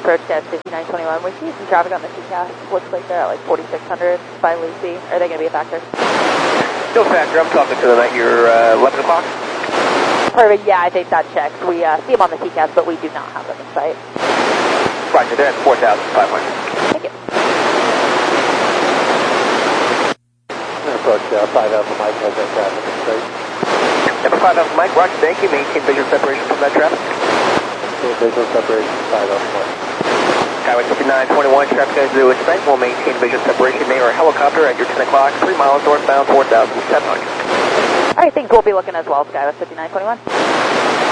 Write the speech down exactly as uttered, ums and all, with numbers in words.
approach Gas fifty-nine twenty-one. We see some traffic on the C C A S. Looks like they're at like forty-six hundred by Lucy. Are they going to be a factor? No factor. I'm talking to them at your uh, eleven o'clock. Perfect. Yeah, I think that checks. We uh, see them on the C C A S, but we do not have them in sight. Roger, they're at four thousand five hundred. Thank you. Approach uh, five Alpha Mike has that traffic in sight. Number five Alpha Mike, Roger, thank you. Maintain visual separation from that traffic. Visual separation from five Alpha Mike. Skyway fifty-nine twenty-one, traffic as due with We'll maintain visual separation. They are a helicopter at your ten o'clock, three miles northbound, four thousand seven hundred. All right, thanks. We'll be looking as well, Skyway fifty-nine twenty-one.